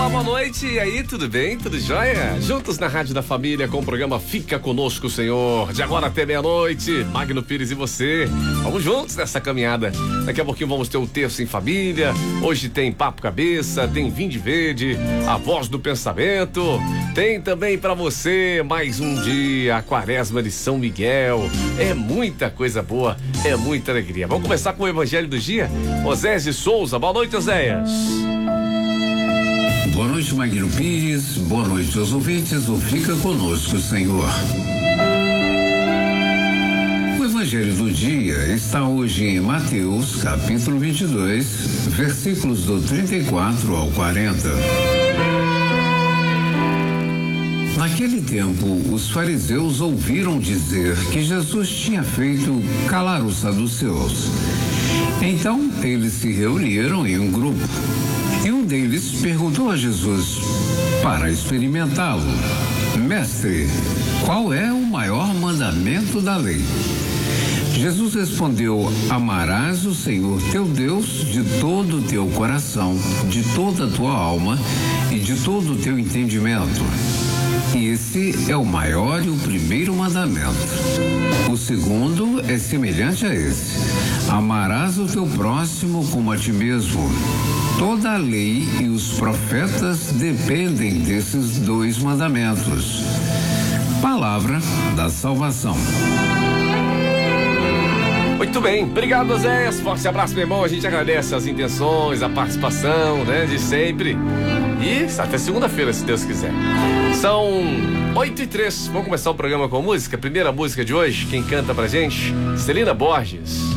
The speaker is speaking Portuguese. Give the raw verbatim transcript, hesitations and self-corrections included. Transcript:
Olá, boa noite. E aí, tudo bem? Tudo jóia? Juntos na Rádio da Família com o programa Fica Conosco, Senhor. De agora até meia-noite, Magno Pires e você. Vamos juntos nessa caminhada. Daqui a pouquinho vamos ter o Terço em Família. Hoje tem Papo Cabeça, tem Vinde Verde, a Voz do Pensamento. Tem também pra você mais um dia, a Quaresma de São Miguel. É muita coisa boa, é muita alegria. Vamos começar com o Evangelho do Dia? Oséias de Souza. Boa noite, Oséias. Boa noite, Magno Pires. Boa noite aos ouvintes do Fica Conosco, Senhor. O Evangelho do Dia está hoje em Mateus, capítulo vinte e dois, versículos do trinta e quatro ao quarenta. Naquele tempo, os fariseus ouviram dizer que Jesus tinha feito calar os saduceus. Então, eles se reuniram em um grupo. E um deles perguntou a Jesus, para experimentá-lo: Mestre, qual é o maior mandamento da lei? Jesus respondeu: amarás o Senhor teu Deus de todo o teu coração, de toda a tua alma e de todo o teu entendimento. E esse é o maior e o primeiro mandamento. O segundo é semelhante a esse: amarás o teu próximo como a ti mesmo. Toda a lei e os profetas dependem desses dois mandamentos. Palavra da salvação. Muito bem, obrigado, Oséias. Forte abraço, meu irmão. A gente agradece as intenções, a participação, né, de sempre. E até segunda-feira, se Deus quiser. São oito e três. Vamos começar o programa com a música. Primeira música de hoje, quem canta pra gente? Celina Borges.